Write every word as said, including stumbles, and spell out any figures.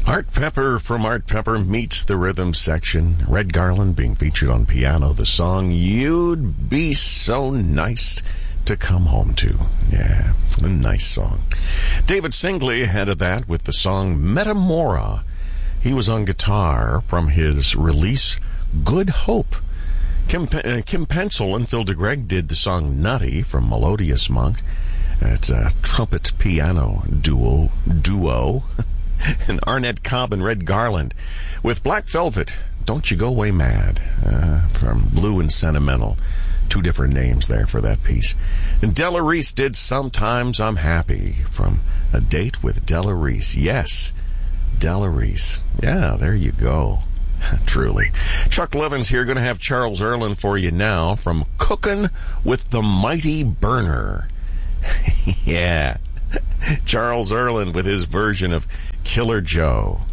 Art Pepper from Art Pepper meets the rhythm section. Red Garland being featured on piano. The song You'd Be So Nice to Come Home To. Yeah, a nice song. David Singley ahead of that with the song Metamora. He was on guitar from his release Good Hope. Kim, uh, Kim Pencil and Phil DeGreg did the song Nutty from Melodious Monk. It's a trumpet piano duo. duo. And Arnett Cobb and Red Garland with Black Velvet, Don't You Go Away Mad, uh, from Blue and Sentimental. Two different names there for that piece. And Della Reese did Sometimes I'm Happy from A Date with Della Reese. Yes, Della Reese. Yeah, there you go. Truly. Chuck Levin's here, going to have Charles Earland for you now from Cookin' with the Mighty Burner. Yeah. Charles Earland with his version of Killer Joe.